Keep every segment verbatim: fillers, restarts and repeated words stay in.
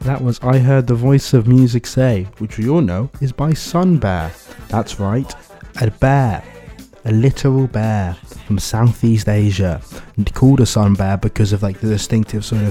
That was I Heard the Voice of Music Say, which we all know is by Sun Bear. That's right, a bear, a literal bear from Southeast Asia, and called a sun bear because of like the distinctive sort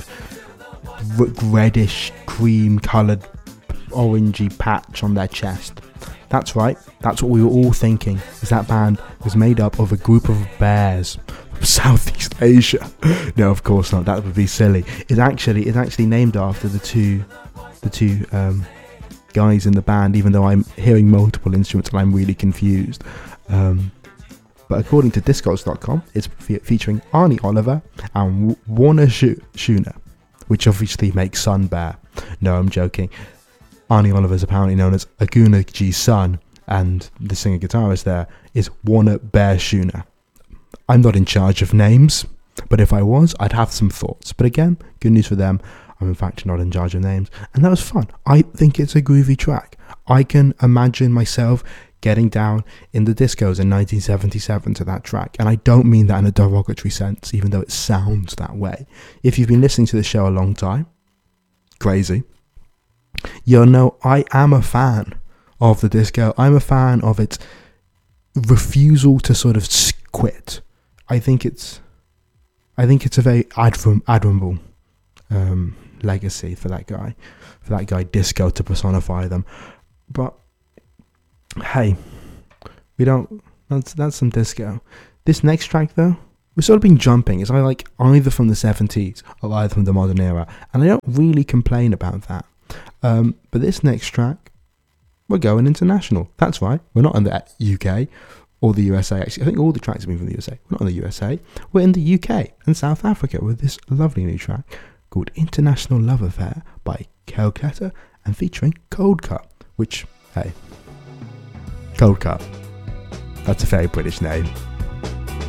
of reddish cream coloured orangey patch on their chest. That's right, that's what we were all thinking, is that band was made up of a group of bears from Southeast Asia. No, of course not, that would be silly. It's actually it's actually named after the two the two um, guys in the band, even though I'm hearing multiple instruments and I'm really confused. Um, but according to Discogs dot com, it's fe- featuring Arnie Oliver and w- Warner Sh- Schooner, which obviously makes Sun Bear. No, I'm joking. Arnie Oliver is apparently known as Aguna G's son, and the singer-guitarist there is Warner Bear Schooner. I'm not in charge of names, but if I was, I'd have some thoughts. But again, good news for them, I'm in fact not in charge of names, and that was fun. I think it's a groovy track. I can imagine myself getting down in the discos in nineteen seventy-seven to that track, and I don't mean that in a derogatory sense, even though it sounds that way. If you've been listening to the show a long time, crazy, you'll know I am a fan of the disco. I'm a fan of its refusal to sort of quit. I think it's, I think it's a very admirable, admirable um, legacy for that guy, for that guy Disco to personify them. But hey, we don't. That's that's some disco. This next track though, we've sort of been jumping. It's like either from the seventies or either from the modern era, and I don't really complain about that. Um, but this next track, we're going international. That's right. We're not in the U K or the U S A. Actually, I think all the tracks have been from the U S A. We're not in the U S A. We're in the U K and South Africa with this lovely new track called International Love Affair by Calcutta and featuring Cold Cut, which, hey, Cold Cut, that's a very British name.